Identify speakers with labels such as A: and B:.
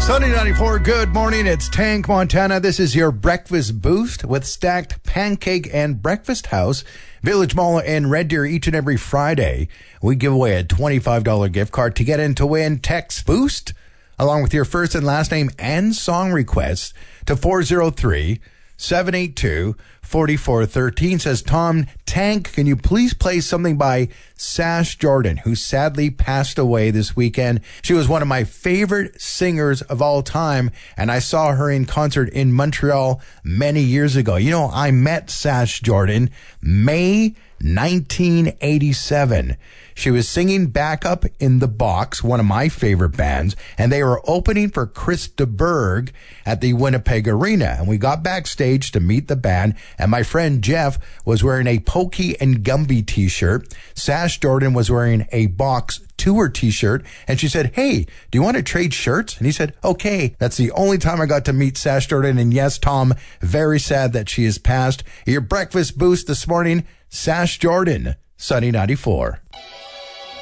A: Sunny 94, good morning. It's Tank Montana. This is your breakfast boost with Stacked Pancake and Breakfast House, Village Mall in Red Deer each and every Friday. We give away a $25 gift card. To get in to win, text BOOST along with your first and last name and song requests to 403-782-4413. Says Tom, Tank, can you please play something by Sash Jordan, who sadly passed away this weekend? She was one of my favorite singers of all time, and I saw her in concert in Montreal many years ago. You know, I met Sash Jordan May 1987. She was singing backup in The Box, one of my favorite bands, and they were opening for Chris de Burgh at the Winnipeg Arena. And we got backstage to meet the band, and my friend Jeff was wearing a Pokey and Gumby t-shirt. Sash Jordan was wearing a Box tour t-shirt, and she said, "Hey, do you want to trade shirts?" And he said, "Okay." That's the only time I got to meet Sash Jordan, and yes, Tom, very sad that she has passed. Your breakfast boost this morning, Sash Jordan, Sunny 94.